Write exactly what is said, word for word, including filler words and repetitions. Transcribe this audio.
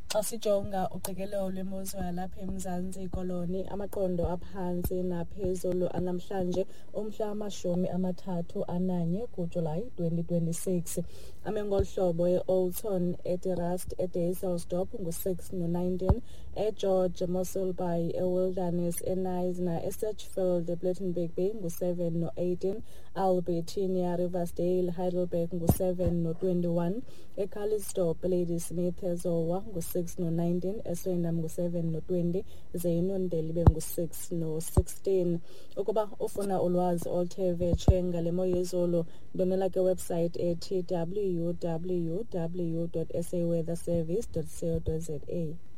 Asijonga uqikelelo lwemozulu lapha eMzantsi Koloni, amaqondo aphansi naphezulu anamhlanje umhla wamashumi amathathu ananye kuJulayi twenty twenty-six. Ame ngolu hlobo e-Oulton, eTerrast, eDayselsdorp ngu-six no-nineteen, eGeorge Mossel Bay, eWilderness, eNisna, eSatchfield, ePlettenberg Bay ngu-seven no-eighteen, Albertina, Riversdale, Heidelberg ngu-seven no-twenty-one, eCarlisdorp, Ladysmith, eZowa ngu-six no-nineteen, eSwindham ngu-seven no-twenty, Zeinondale ibe ngu-six no-sixteen. Ukuba ufuna ulwazi oluthe vetshe ngale mo yezulu, ndonela ke website ethi w w w dot s a weather service dot co dot za.